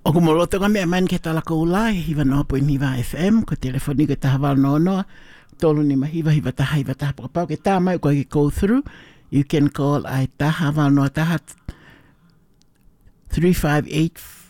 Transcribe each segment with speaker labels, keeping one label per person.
Speaker 1: O ko moloto ka mea man ke tala ko ulai, hiva no po hiva FM, ko telefoni ke taha wal nonoa, tolu ni mahiva hiva taha pakapau ke tā mai ko ke go through. You can call ai taha wal noa taha 358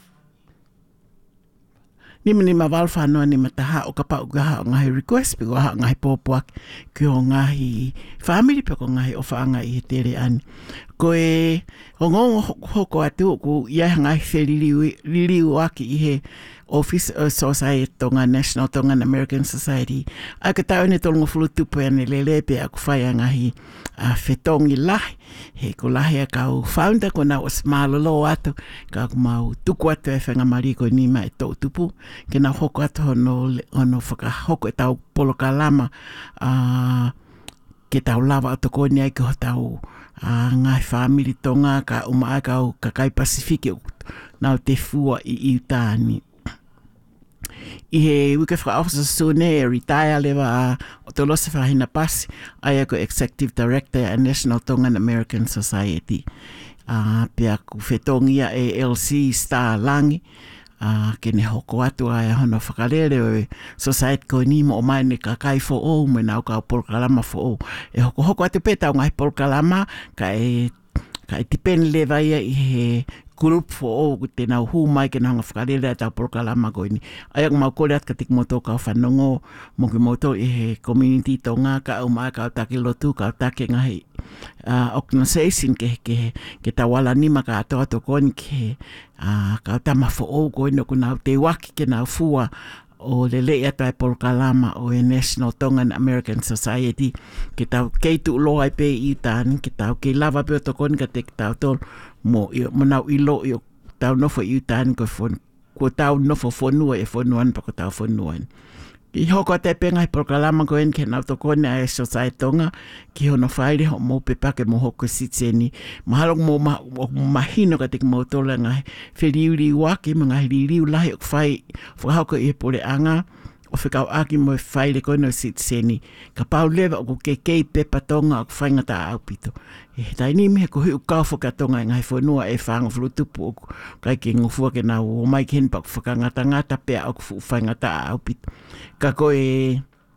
Speaker 1: Nima wal whanua ni mataha o ka pau gaha o ngahi request, pe gaha o ngahi pōpuak ki o ngahi family, pe ko ngahi o whaanga i he tere ani. Ko e o ngongo hoko atu ko ia ngahi wheliliu aki i he Office of Society tonga National tonga American Society. A ka tau ne tolongo fulutupu ane lele pe a ku whai ngahi whetongi lahi. He ko lahi a kau founder ko na o smalolo atu, ka ku mau tuku atu e whenga mari ko nima e tau tupu. Ke na hoko atu ono whakahoko e tau polokalama ke tau lava atu ko ni ai ke ho tau ngai family tonga ka uma kau kakai Pasifiki na te fua i utani. I he wike whaka officer sune e retire lewa o te losa whahina pasi ai ako Executive Director a National Tongan American Society. Pia ku whetongia e LC Star Langi. Kene hoko atu ai hono whakarere o society ko ni mo mai ne kakai fo o me nau ka polkalama fo o. E hoko atu peta o ngai polkalama ka e tipen lewa ia i he group fo o te nau hu mai ke nanga whakarere a tau polkalama ko ni. Ai ak mau kore at katik moto ka whanongo mo ki moto i he community tonga ka au mai ka take lotu ka take ngahi organisation ke tawala nima ka ato koni ke ka tama fo o ko ino kuna te waki ke nau fua o lele ia tai polkalama o e National Tongan American Society ke tau keitu ulo ai pe i tan ke tau ke lava pe o tokoni ka te tau tol mo nau ilo i tau nofo i tan ko tau nofo fonua e fonuan pa ko tau fonuan. I hoko te penga i polkalama ko en ke nau tokoni a e society tonga ki hono whaere ho mo pepa ke mo hoko sitseni mahalok mo mahino ka te mo tola ngai whiriuri waki mo ngai ririu lahi o whai whakahoko i he pore anga o whikau aki mo whaere ko no sitseni ka pau lewa o ke kei pepa tonga o whainga ta aupito. E tai ni me ko hui ukau whaka tonga ngai whanua e whanga whulutupu o kai ke ngufua ke nau o mai ken pa whakangata pea o whainga ta aupito. Ka koe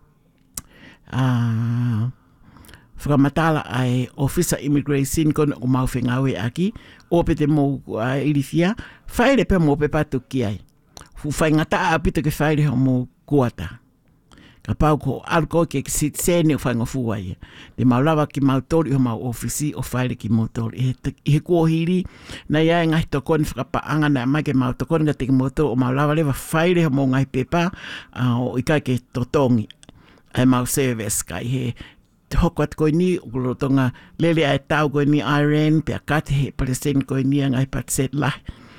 Speaker 1: whakamatala ai Officer Immigration kono o mau whengawe aki o pe te mou irifia whaere pe mo pe patu ki ai whaingata apito ke whaere ho mo kuata ka pau ko alko ke sit sene o whainga fuai te maulawa ki mau tori o mau ofisi o whaere ki mau tori he kuohiri na ia ngai tokoni whakapaanga na mai ke mau tokoni ka te ki moto o maulawa lewa whaere ho mo ngai pepa o ika ke totongi ai mau service kai he te hoko at koe ni o kulotonga lele ai tau koe ni Iran pia kate he present koe ni ngai pat set lah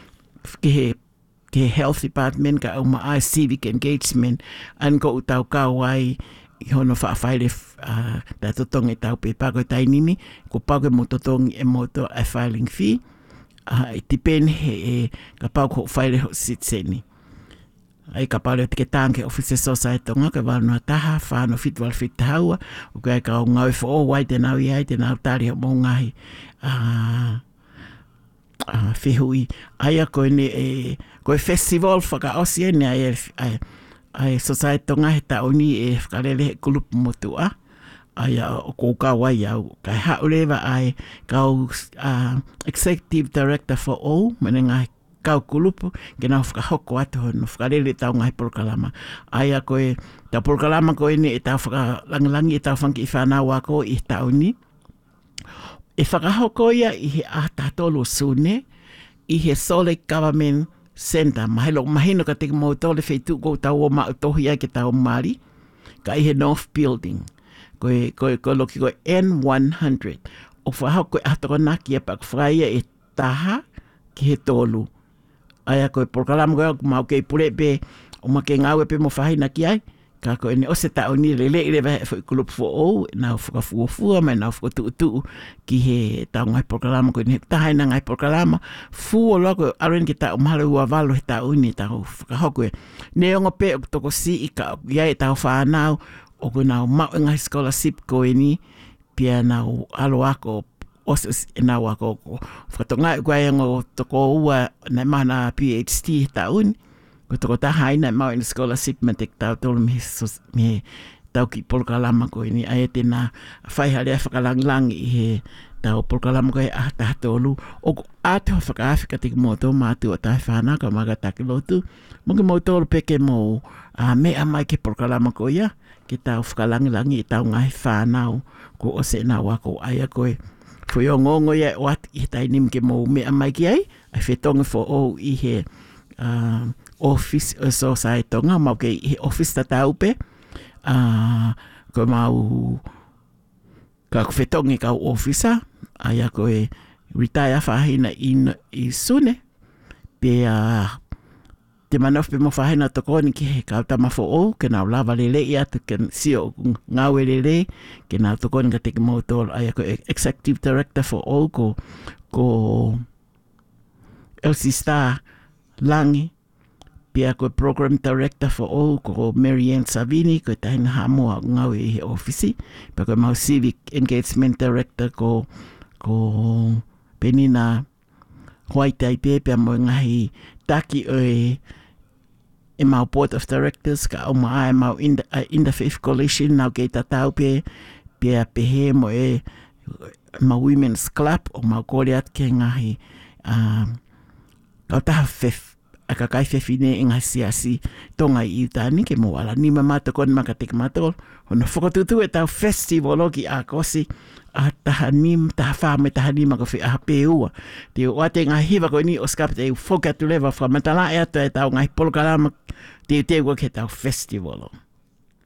Speaker 1: ke health department ka uma ai civic engagement an ko utau kawai i hono whaafeire da totonga i tau pepa koe tainimi ko pau ke mo totongi e moto a filing fee i tipen he ka pau ko whaire ho sitseni. Ai ka pau leo te ke tānke Office Society tonga ka wānua taha whāno fitwal fit haua o kai ka o ngau wha o wai te nau iai te nau tāri ho mō ngahi whihui. Ai a koe ne koe festival whaka osi e ne ai Society tonga he taoni e whakarele he kulupu motua. Ai o kou kawai au kai haurewa ai kau Executive Director for all mene ngai kau kulupu ke nau whakahoko atu hono whakarele tau ngai polkalama. Ai a koe tau polkalama koe ne e tau whakalangilangi e tau whanki i whanau ako i tauni. E whakahoko ia i he atatolo sune i he Solid Government Center. Mahino ka te mo tole whaitu ko tau o mautohi ai ke tau Māori. Ka i he North Building. Koe loki koe N100. O whahoko e atakonaki e pak whaia e taha ki he tolu. Ai a koe polkalama koe mau kei pure pe o ma ke ngau e pe mo whahina ki ai. Ka koe ne o se tau ni lele i rewa he kulupu fo o nau whakafuafua mai nau whakatuutuu ki he tau ngai polkalama koe ne tahaina ngai polkalama fuo loko aren ki tau maharu ua valo he tau ni tau whakahoko e ne ongo pe o toko si i ka iai tau whanau o koe nau mau ngai scholarship koe ni pia nau alo ako osus e nā wako ko. Whakatonga e koe ngo toko ua nei mana PhD taun. Ko toko taha ina mau in scholarship me tek tau tolu me tau ki Polokalama ko ni ai tēnā whaihare a whakalangilangi I he tau Polokalama ko he a taha tolu. O ko ātua whakaawhika te moto mātua tai whanaka maga take lotu. Mungi mo tolu peke mo mea mai ke Polokalama ko ia. Ke tau whakalangilangi I tau ngai whanau ko o se nā wako aia koe. Fui o ngongo ia o ati I tai nim ke mou mea mai ki ai. Ai whetonga fo o I he office o so sai tonga. Mau ke I he office ta taupe. Ko mau ka whetonga ka officer. Aia koe retire whahina I sune. Pe te manof pe mo whahina tokoni ki he kautama fo o. Ke nau lava lele I atu ke sio ngawe lele. Ke nau tokoni ka teki mo tolo. Aia koe executive director fo o ko Elsie Star Langi. Pia koe program director fo o ko Marianne Savini. Koe tahina hamoa ngawe I he ofisi. Pia koe mau civic engagement director ko Penina Hoaitai Pia mo ngahi taki e mau board of directors ka o maa e mau Interfaith Coalition nau kei tatau pia pehe mo mau women's club o mau kore at ke ngahi kau taha aka kai whewhine ngahi siasi tonga I utani ke mo wala ni mamata kon makatek matol ono whakatutu e tau festival o ki a kosi a taha nim, taha whame, taha nima ko whi aha pēua. Te o ate ngā hiwa ko ni o skapte e whokatu lewa whamatala e ato e tau ngai Polokalama te ua ke tau festival o.